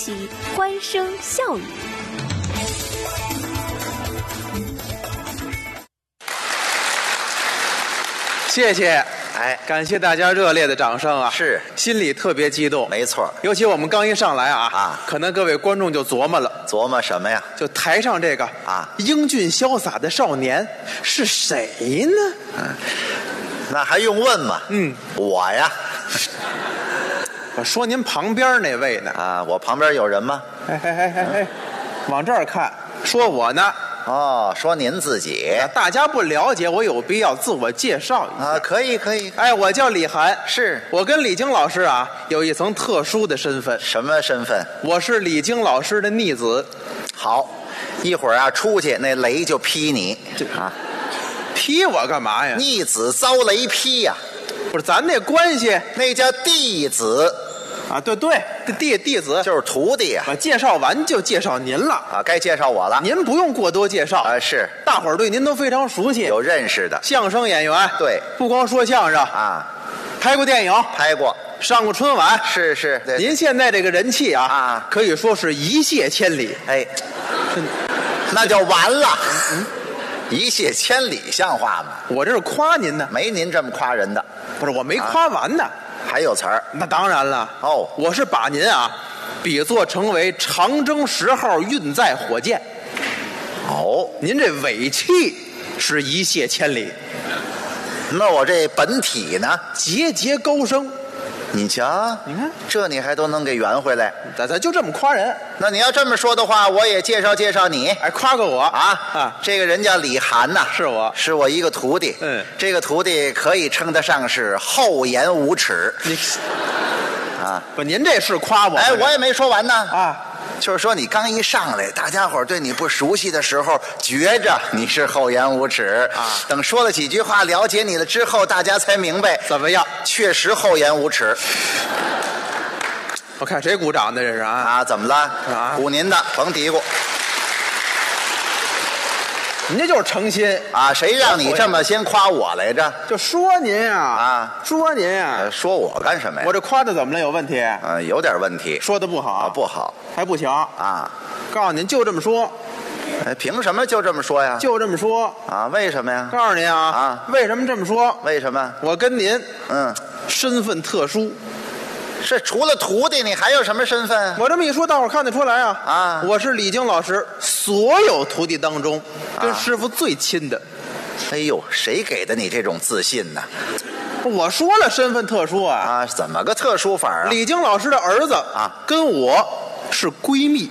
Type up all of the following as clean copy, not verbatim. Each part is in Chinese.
起欢声笑语。 谢谢，感谢大家热烈的掌声啊！ 是， 心里特别激动。 没错， 尤其我们刚一上来可能各位观众就琢磨了， 琢磨什么呀？ 就台上这个英俊潇洒的少年是谁呢？ 那还用问吗？我呀。 我说您旁边那位呢？ 我旁边有人吗？ 往这儿看，说我呢。 哦，说您自己。 大家不了解我，有必要自我介绍一下。 可以。 我叫李涵， 是我跟李菁老师有一层特殊的身份。 什么身份？ 我是李菁老师的逆子。 好，一会儿出去那雷就劈你劈我干嘛呀？ 逆子遭雷劈呀！ 不是咱那关系， 那叫弟子。 对，弟子就是徒弟呀。 我介绍完就介绍您了该介绍我了。 您不用过多介绍是， 大伙儿对您都非常熟悉， 有认识的相声演员。 对， 不光说相声拍过电影， 拍过， 上过春晚。 是，对。 您现在这个人气可以说是一泻千里。 那就完了。一泻千里像话吗？ 我这是夸您呢， 没您这么夸人的。 不是，我没夸完呢。 还有词儿？ 那当然了。我是把您比作成为长征10号运载火箭。您这尾气是一泻千里。 那我这本体呢？ 节节高升。 你瞧，你看这你还都能给圆回来， 咱就这么夸人。 那你要这么说的话，我也介绍介绍你。 夸个我这个人叫李涵呐，是我一个徒弟。这个徒弟可以称得上是厚颜无耻。 不，您这是夸我？ 我也没说完呢。就是说你刚一上来，大家伙对你不熟悉的时候，觉着你是厚颜无耻等说了几句话，了解你了之后，大家才明白怎么样， 确实厚颜无耻。 我看谁鼓掌的这是怎么了？鼓您的，甭嘀咕。 您这就是诚心谁让你这么先夸我来着？ 就说您说您说我干什么呀？ 我这夸的怎么了？有问题？ 有点问题。 说的不好不好， 还不行告诉您，就这么说。 凭什么就这么说呀？ 就这么说为什么呀？ 告诉您为什么这么说？ 为什么？ 我跟您身份特殊。 是除了徒弟，你还有什么身份？ 我这么一说，大伙儿看得出来我是李菁老师所有徒弟当中跟师傅最亲的。 谁给的你这种自信呢？ 我说了身份特殊怎么个特殊法李菁老师的儿子跟我是闺蜜。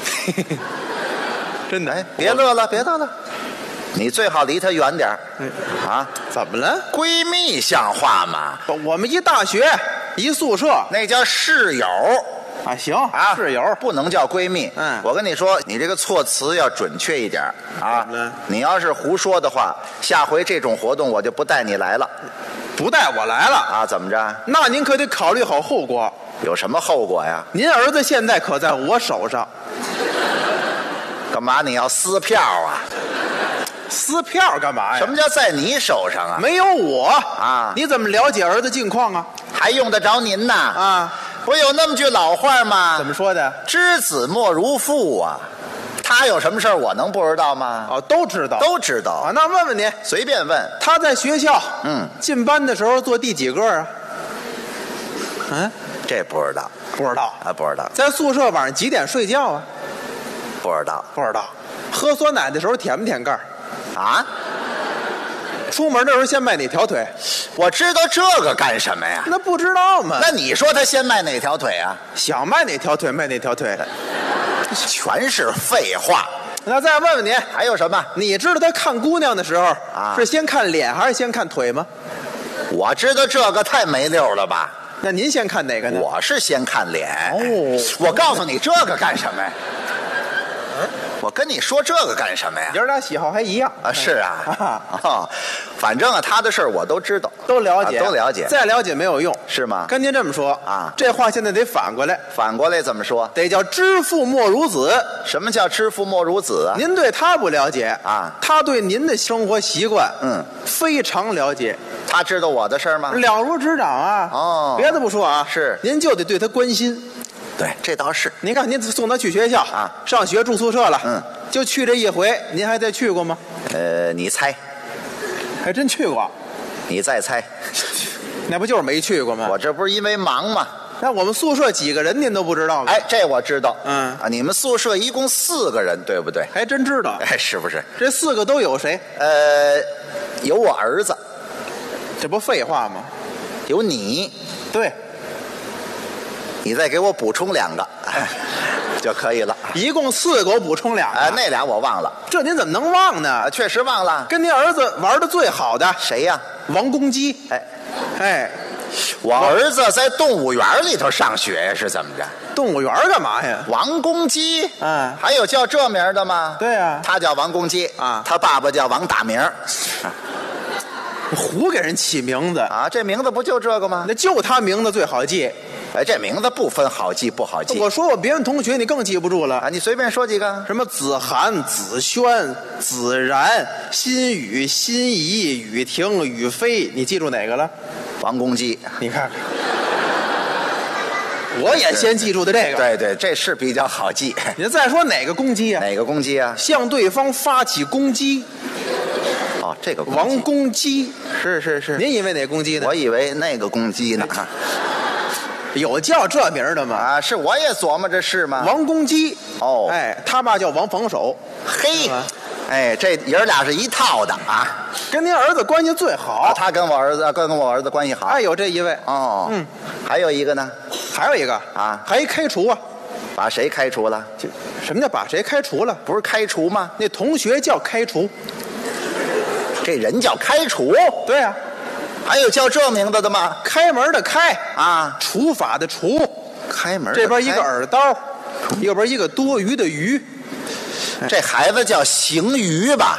真的。 别乐了，别乐了，你最好离他远点怎么了？ 闺蜜像话吗？ 我们一大学一宿舍， 那叫室友行室友不能叫闺蜜。我跟你说，你这个措辞要准确一点你要是胡说的话，下回这种活动我就不带你来了。 不带我来了怎么着？ 那您可得考虑好后果。 有什么后果呀？ 您儿子现在可在我手上。 干嘛你要撕票撕票干嘛呀？ 什么叫在你手上没有我你怎么了解儿子近况还用得着您不有那么句老话吗？ 怎么说的？ 知子莫如父他有什么事儿我能不知道吗？ 都知道， 都知道那问问您， 随便问。 他在学校进班的时候坐第几个这不知道。 不知道不知道。 在宿舍晚上几点睡觉不知道。 不知道。喝酸奶的时候舔不舔盖出门的时候先迈哪条腿？ 我知道这个干什么呀？ 那不知道吗？ 那你说他先迈哪条腿想迈哪条腿迈哪条腿， 全是废话。 那再问问您， 还有什么？ 你知道他看姑娘的时候是先看脸还是先看腿吗？ 我知道这个太没溜了吧？ 那您先看哪个呢？ 我是先看脸。我告诉你这个干什么呀？我跟你说这个干什么呀？ 爷俩喜好还一样是反正他的事儿我都知道， 都了解， 都了解。 再了解没有用， 是吗？ 跟您这么说这话现在得反过来。 反过来怎么说？ 得叫知父莫如子。 什么叫知父莫如子您对他不了解他对您的生活习惯非常了解。 他知道我的事儿吗？ 了如指掌别的不说是您就得对他关心。 对，这倒是。 您看，您送他去学校啊， 上学住宿舍了，就去这一回，您还再去过吗？ 你猜， 还真去过。 你再猜， 那不就是没去过吗？ 我这不是因为忙吗？ 那我们宿舍几个人您都不知道吗？ 哎，这我知道。你们宿舍一共4个人，对不对？ 还真知道。 哎，是不是？ 这4个都有谁？ 有我儿子， 这不废话吗？ 有你， 对， 你再给我补充2个，就可以了。 一共4个，我补充2个。 那俩我忘了。 这您怎么能忘呢？ 确实忘了。 跟您儿子玩的最好的谁呀？ 王公基。哎， 我儿子在动物园里头上学呀，是怎么着？ 动物园干嘛呀？ 王公基。还有叫这名的吗？ 对呀， 他叫王公基啊， 他爸爸叫王大明。 胡给人起名字啊！这名字不就这个吗？ 那就他名字最好记。 哎，这名字不分好记不好记。 我说我别人同学，你更记不住了啊！你随便说几个， 什么子涵、子轩、子然、心雨、心怡、雨婷、雨飞，你记住哪个了？ 王公基， 你看看，我也先记住的这个。 对对，这是比较好记。 你再说哪个攻击啊？ 哪个攻击啊？ 向对方发起攻击。 哦，这个王公基， 是。 您以为哪公鸡呢？ 我以为那个公鸡呢。 有叫这名的吗？ 啊，是，我也琢磨着是吗？ 王公基。 哦， 哎，他爸叫王逢守。 嘿，哎，这爷俩是一套的啊。 跟您儿子关系最好。 他跟我儿子关系好。 哎，有这一位。 哦，还有一个呢？ 还有一个啊， 还开除啊。 把谁开除了？ 什么叫把谁开除了？ 不是开除吗？ 那同学叫开除。 这人叫开除？ 对啊。 还有叫这名字的吗？ 开门的开啊， 除法的除。 开门的开， 这边一个耳刀，右边一个多余的余。 这孩子叫行余吧？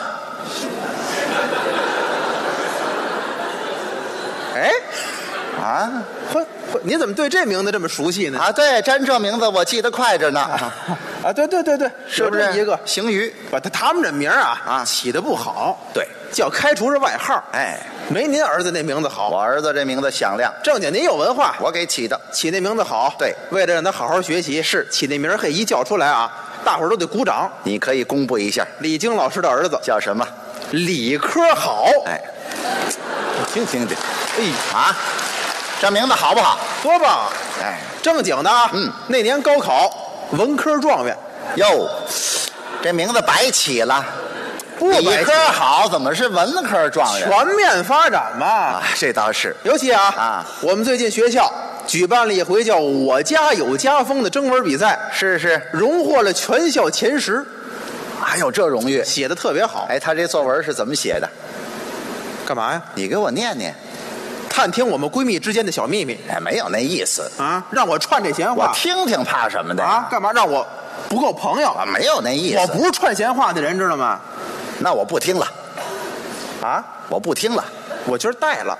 哎， 啊， 你怎么对这名字这么熟悉呢？ 啊，对，沾这名字我记得快着呢。 啊，对， 是不是一个行余？ 把他们这名啊起的不好。 对， 叫开除是外号。 哎， 没您儿子那名字好。 我儿子这名字响亮。 正经您有文化， 我给起的， 起那名字好。 对， 为了让他好好学习，是起那名儿，嘿，一叫出来啊，大伙儿都得鼓掌。 你可以公布一下， 李菁老师的儿子叫什么？ 李科好。 哎，听听去。哎啊，这名字好不好？ 多棒！ 哎， 正经的啊。那年高考文科状元。 哟，这名字白起了。 不白起， 理科好，怎么是文科状元？ 全面发展嘛。 啊，这倒是。 尤其啊，我们最近学校举办了一回叫我家有家风的征文比赛。 是， 荣获了全校前10。 还有这荣誉， 写的特别好。 哎，他这作文是怎么写的？ 干嘛呀？ 你给我念念。 探听我们闺蜜之间的小秘密。 哎，没有那意思啊！让我串这闲话， 我听听怕什么的啊？干嘛让我不够朋友啊？没有那意思， 我不是串闲话的人，知道吗？ 那我不听了。 啊？ 我不听了， 我今儿带了。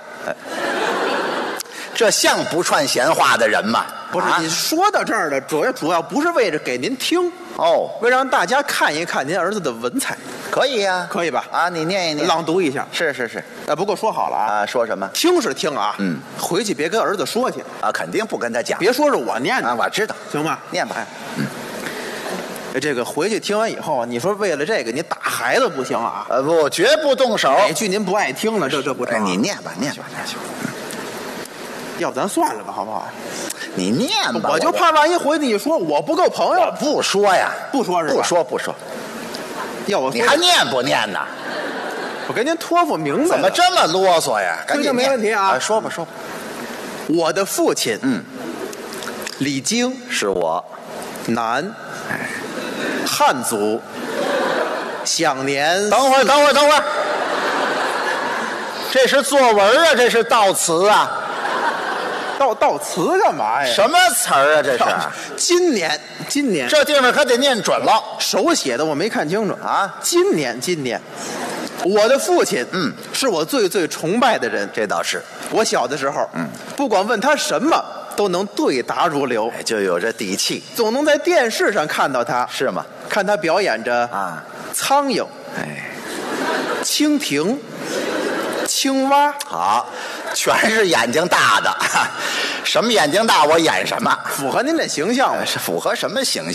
这像不串闲话的人吗？ 不是，你说到这儿了，主要不是为了给您听哦， 为让大家看一看您儿子的文采。 可以呀， 可以吧？ 啊，你念一念， 朗读一下。 是。 不过说好了啊， 说什么？ 听是听啊，回去别跟儿子说去啊，肯定不跟他讲， 别说是我念的啊，我知道， 行吧？ 念吧。 这个回去听完以后啊，你说为了这个你打孩子不行啊？ 不，绝不动手。 哪句您不爱听了，这不成。 你念吧。 要不咱算了吧，好不好？ 你念吧， 我就怕万一回去你说我不够朋友。 我不说呀， 不说是吧？ 不说。 要我你还念不念呢？ 我给您托付明白了。 怎么这么啰嗦呀？赶紧没问题啊！ 说吧。 我的父亲，李菁是我， 男，汉族，享年。 等会儿，这是作文啊，这是悼词啊。 悼词干嘛呀？ 什么词儿啊？这是今年这地方可得念准了， 手写的我没看清楚啊。 今年，我的父亲是我最崇拜的人。 这倒是。 我小的时候不管问他什么都能对答如流， 就有这底气， 总能在电视上看到他。 是吗？ 看他表演着啊， 苍蝇，蜻蜓，青蛙， 好，全是眼睛大的， 什么眼睛大我演什么， 符合您这形象吗？ 是符合什么形